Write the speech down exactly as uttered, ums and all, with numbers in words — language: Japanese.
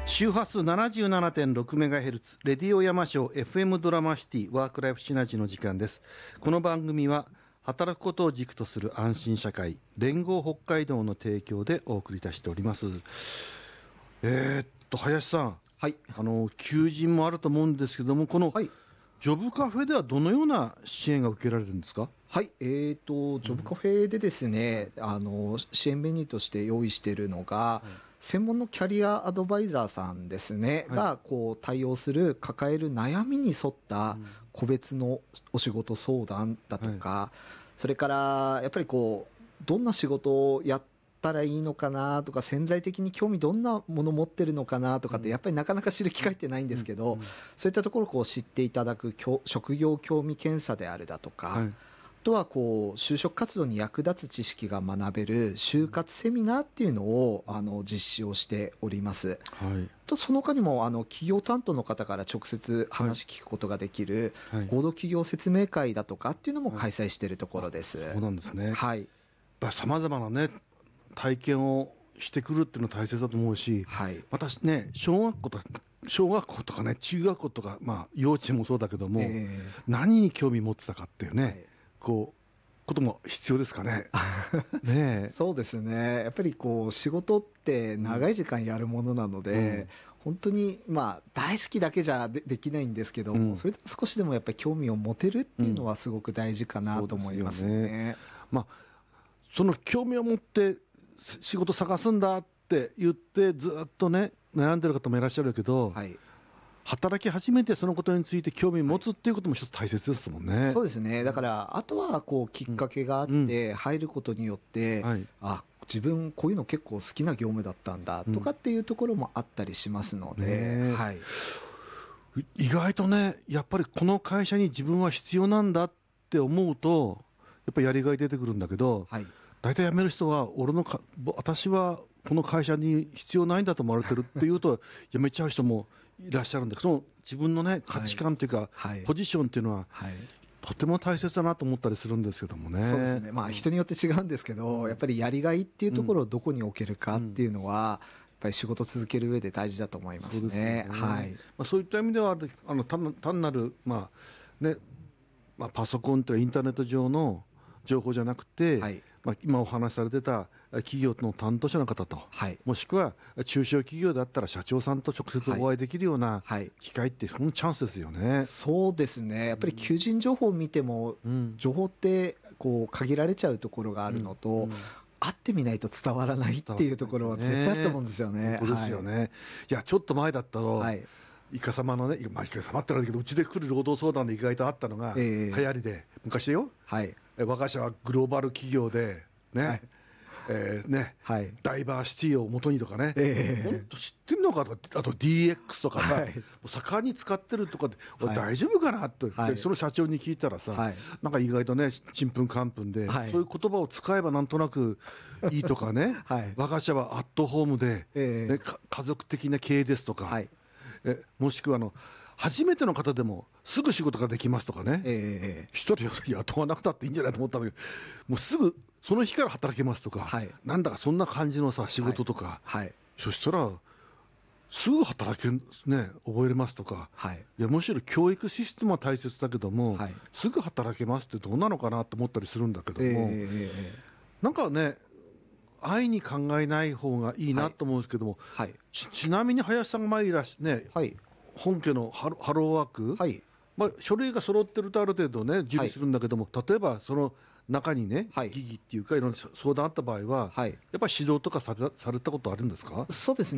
周波数 ななじゅうななてんろくメガヘルツ レディオ山椒 エフエム ドラマシティワークライフシナジーの時間です。この番組は働くことを軸とする安心社会連合北海道の提供でお送りいたしております。えー、っと林さん、 はい、 あの求人もあると思うんですけども、この、はい、ジョブカフェではどのような支援が受けられるんですか？ はい、えーとジョブカフェでですね、うん、あの支援メニューとして用意しているのが、はい、専門のキャリアアドバイザーさんですね、はい、がこう対応する抱える悩みに沿った個別のお仕事相談だとか、はい、それからやっぱりこうどんな仕事をやったらいいのかなとか、潜在的に興味どんなもの持ってるのかなとかってやっぱりなかなか知る機会ってないんですけど、うんうん、そういったところをこう知っていただく職業興味検査であるだとか、はい、あとはこう就職活動に役立つ知識が学べる就活セミナーっていうのをあの実施をしております。はい、とその他にもあの企業担当の方から直接話聞くことができる合同企業説明会だとかっていうのも開催しているところです。 はい、そうなんですね。 はい、 さまざまなね体験をしてくるっていうのは大切だと思うし、はい、またね小学校とか小学校とかね中学校とか、まあ、幼稚園もそうだけども、えー、何に興味持ってたかっていうね、はい、こうことも必要ですかね。ねそうですね。やっぱりこう仕事って長い時間やるものなので、うん、本当にまあ大好きだけじゃ で, できないんですけども、うん、それで少しでもやっぱり興味を持てるっていうのはすごく大事かなと思いますね。うん、そうですよね。 まあ、その興味を持って仕事探すんだって言ってずっとね悩んでる方もいらっしゃるけど、はい、働き始めてそのことについて興味を持つっていうことも一つ大切ですもんね。 はい、そうですね。だからあとはこうきっかけがあって入ることによって、うんうん、あ自分こういうの結構好きな業務だったんだとかっていうところもあったりしますので、うんね、はい、 意外とねやっぱりこの会社に自分は必要なんだって思うとやっぱりやりがい出てくるんだけど、はい、大体辞める人は俺のか私はこの会社に必要ないんだと思われてるっていうと辞めちゃう人もいらっしゃるんだけど、自分のね価値観というか、はい、ポジションっていうのは、はい、とても大切だなと思ったりするんですけどもね。 そうですね。まあ人によって違うんですけど、うん、やっぱりやりがいっていうところをどこに置けるかっていうのは、うん、やっぱり仕事続ける上で大事だと思いますね。そうですね。はい。 まあ、そういった意味ではあの 単, 単なる、まあねまあ、パソコンというインターネット上の情報じゃなくて、はい、まあ、今お話しされてた企業の担当者の方と、はい、もしくは中小企業だったら社長さんと直接お会いできるような機会ってそのチャンスですよね。はいはい、 そうですね。やっぱり求人情報を見ても、うん、情報ってこう限られちゃうところがあるのと、うんうん、会ってみないと伝わらないっていうところは絶対あると思うんですよね。 本当ですよね。はい、いやちょっと前だったら、はい、イカ様のね、まあ、イカ様ってないけどうちで来る労働相談で意外とあったのが、えー、流行りで昔よ、はい、我が社はグローバル企業でね、はい、えーねはい、ダイバーシティを元にとかね、えー、本当知ってるのかとか、あと ディーエックス とかさ、はい、もう盛んに使ってるとかで、はい、大丈夫かなと、はい、その社長に聞いたらさ、はい、なんか意外とねちんぷんかんぷんで、はい、そういう言葉を使えばなんとなくいいとかね、はい、我が社はアットホームで、えーね、家族的な経営ですとか、はい、えもしくはあの初めての方でもすぐ仕事ができますとかね、えー、一人雇わなくたっていいんじゃないと思ったんだけど、もうすぐその日から働けますとか、はい、なんだかそんな感じのさ仕事とか、はいはい、そしたらすぐ働けるね覚えれますとか、はい、いやむしろ教育システムは大切だけども、はい、すぐ働けますってどうなのかなと思ったりするんだけども、えー、なんかね安易に考えない方がいいなと思うんですけども、はいはい、ち, ちなみに林さんが前いらしね、はい、本家のハロ、ハローワーク、はい、まあ、書類が揃ってるとある程度ね受理するんだけども、はい、例えばその中にね、はい、疑義っていうかいろんな相談あった場合は、はい、やっぱり指導とかされ、されたことあるんですか？ そうですね。